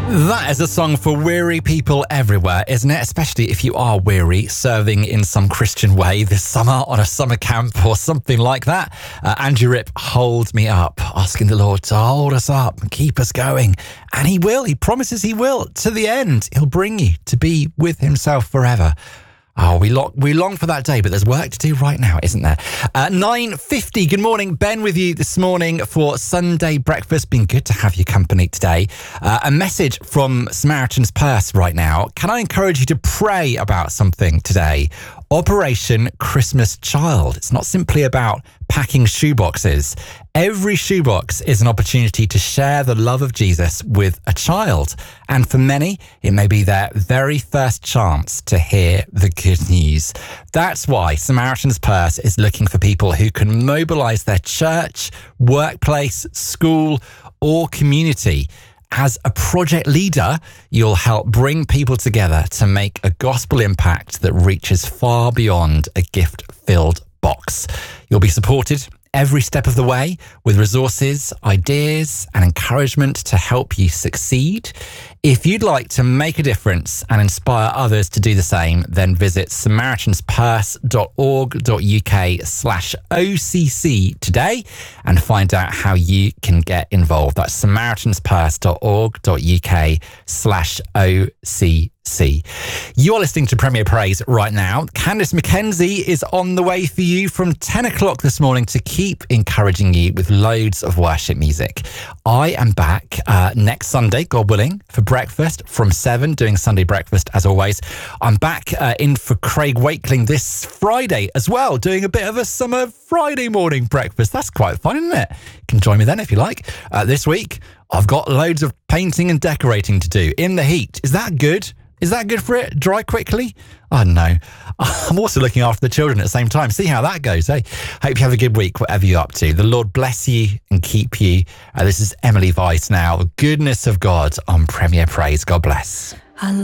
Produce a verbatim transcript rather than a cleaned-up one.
That is a song for weary people everywhere, isn't it? Especially if you are weary, serving in some Christian way this summer on a summer camp or something like that. Uh, Andrew Ripp, Hold Me Up, asking the Lord to hold us up and keep us going. And he will. He promises he will. To the end, he'll bring you to be with himself forever. Oh, we long, we long for that day, but there's work to do right now, isn't there? Uh, nine fifty, good morning. Ben with you this morning for Sunday breakfast. Been good to have your company today. Uh, a message from Samaritan's Purse right now. Can I encourage you to pray about something today? Operation Christmas Child. It's not simply about packing shoeboxes. Every shoebox is an opportunity to share the love of Jesus with a child. And for many, it may be their very first chance to hear the good news. That's why Samaritan's Purse is looking for people who can mobilize their church, workplace, school, or community. As a project leader, you'll help bring people together to make a gospel impact that reaches far beyond a gift-filled box. You'll be supported every step of the way with resources, ideas, and encouragement to help you succeed. If you'd like to make a difference and inspire others to do the same, then visit samaritans-purse.org.uk slash OCC today and find out how you can get involved. That's samaritans-purse.org.uk slash OCC. You are listening to Premier Praise right now. Candice McKenzie is on the way for you from ten o'clock this morning to keep encouraging you with loads of worship music. I am back uh, next Sunday, God willing, for breakfast from seven, doing Sunday breakfast as always. I'm back uh, in for Craig Wakeling this Friday as well, doing a bit of a summer Friday morning breakfast. That's quite fun, isn't it? You can join me then if you like. Uh, this week, I've got loads of painting and decorating to do in the heat. Is that good? Is that good for it? Dry quickly? I don't know. I'm also looking after the children at the same time. See how that goes, eh? Hope you have a good week, whatever you're up to. The Lord bless you and keep you. Uh, this is Emily Weiss now. The goodness of God on Premier Praise. God bless.